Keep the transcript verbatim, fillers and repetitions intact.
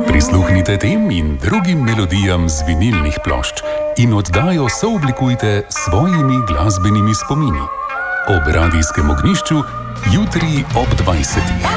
Prisluhnite tem in drugim melodijam z vinilnih plošč in oddajo sooblikujte s svojimi glasbenimi spomini. Ob radijskem ognjišču jutri ob dvajsetih.